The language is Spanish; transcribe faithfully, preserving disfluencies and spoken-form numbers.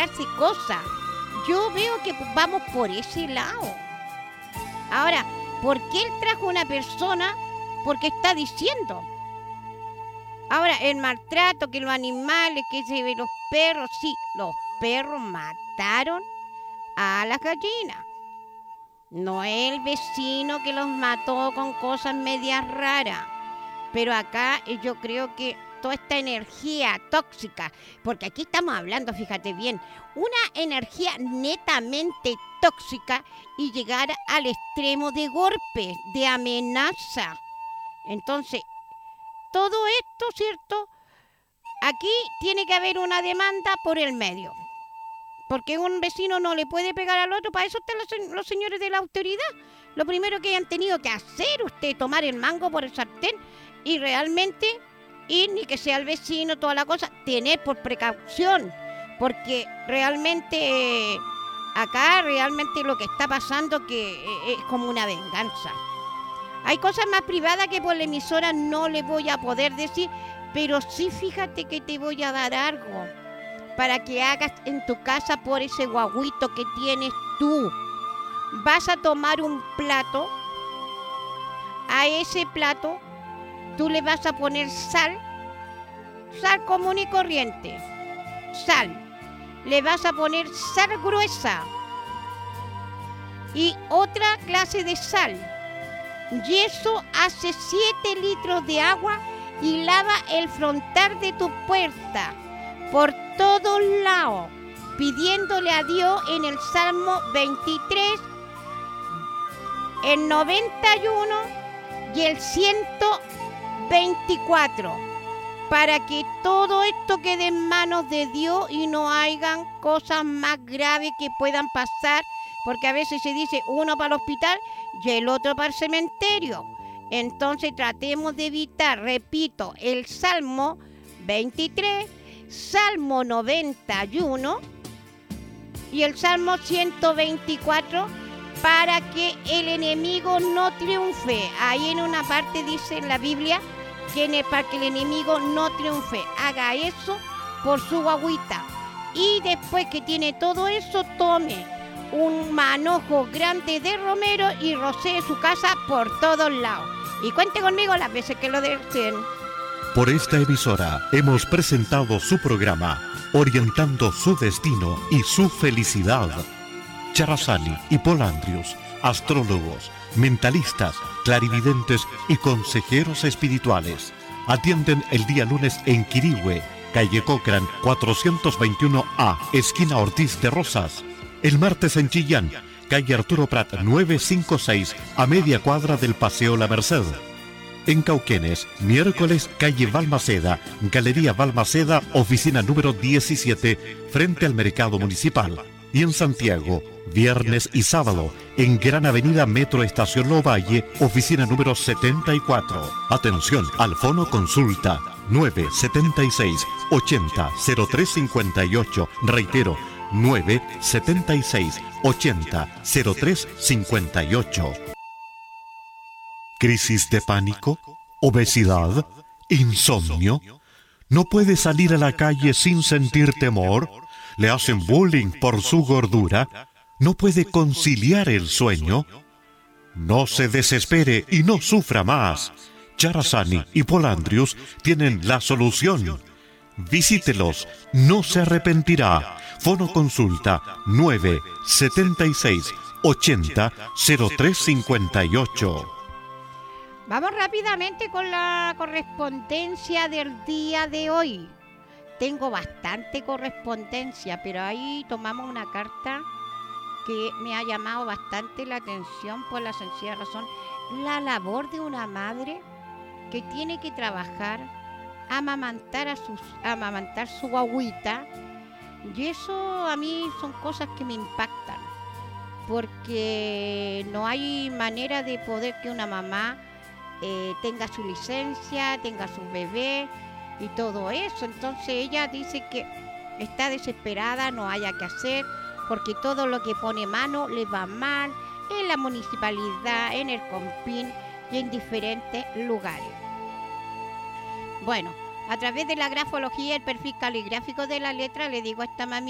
comprarse cosas. Yo veo que vamos por ese lado. Ahora, ¿por qué él trajo una persona? Porque está diciendo. Ahora, el maltrato, que los animales, que se ve los perros, sí, los perros mataron a las gallinas. No es el vecino que los mató con cosas medias raras. Pero acá eh, yo creo que toda esta energía tóxica, porque aquí estamos hablando, fíjate bien, una energía netamente tóxica y llegar al extremo de golpe, de amenaza. Entonces, todo esto, ¿cierto? Aquí tiene que haber una demanda por el medio. Porque un vecino no le puede pegar al otro, para eso están los, los señores de la autoridad. Lo primero que hayan tenido que hacer usted, tomar el mango por el sartén y realmente ir, ni que sea el vecino, toda la cosa, tener por precaución. Porque realmente, eh, acá realmente lo que está pasando que eh, es como una venganza. Hay cosas más privadas que por la emisora no le voy a poder decir, pero sí fíjate que te voy a dar algo para que hagas en tu casa por ese guaguito que tienes tú. Vas a tomar un plato, a ese plato tú le vas a poner sal, sal común y corriente, sal. Le vas a poner sal gruesa y otra clase de sal. Y eso hace siete litros de agua y lava el frontal de tu puerta por todos lados, pidiéndole a Dios en el Salmo veintitrés, el noventa y uno y el ciento veinticuatro, para que todo esto quede en manos de Dios y no hayan cosas más graves que puedan pasar, porque a veces se dice uno para el hospital y el otro para el cementerio. Entonces tratemos de evitar, repito, el Salmo veintitrés, Salmo noventa y uno y el Salmo ciento veinticuatro, para que el enemigo no triunfe. Ahí en una parte dice en la Biblia que para que el enemigo no triunfe, haga eso por su guagüita. Y después que tiene todo eso, tome un manojo grande de romero y rocee su casa por todos lados. Y cuente conmigo las veces que lo deseen. Por esta emisora hemos presentado su programa Orientando su destino y su felicidad. Charazani y Polandrius, astrólogos, mentalistas, clarividentes y consejeros espirituales, atienden el día lunes en Quirihue, calle Cochrane cuatrocientos veintiuno A, esquina Ortiz de Rosas. El martes en Chillán, calle Arturo Prat novecientos cincuenta y seis, a media cuadra del Paseo La Merced. En Cauquenes, miércoles, calle Balmaceda, Galería Balmaceda, oficina número diecisiete, frente al Mercado Municipal. Y en Santiago, viernes y sábado, en Gran Avenida Metro Estación Lovalle, oficina número setenta y cuatro. Atención, al fono consulta nueve setenta y seis, ochenta, cero tres cincuenta y ocho. Reitero, nueve setenta y seis, ochenta, cero tres cincuenta y ocho. ¿Crisis de pánico? ¿Obesidad? ¿Insomnio? ¿No puede salir a la calle sin sentir temor? ¿Le hacen bullying por su gordura? ¿No puede conciliar el sueño? No se desespere y no sufra más. Charazani y Polandrius tienen la solución. Visítelos, no se arrepentirá. Fono consulta nueve setenta y seis, ochenta, cero tres cincuenta y ocho. Vamos rápidamente con la correspondencia del día de hoy. Tengo bastante correspondencia, pero ahí tomamos una carta que me ha llamado bastante la atención por la sencilla razón. La labor de una madre que tiene que trabajar, amamantar a sus, amamantar su guagüita. Y eso a mí son cosas que me impactan, porque no hay manera de poder que una mamá eh, tenga su licencia, tenga su bebé y todo eso. Entonces ella dice que está desesperada, no haya que hacer, porque todo lo que pone mano le va mal en la municipalidad, en el Compín y en diferentes lugares. Bueno, a través de la grafología y el perfil caligráfico de la letra, le digo a esta mami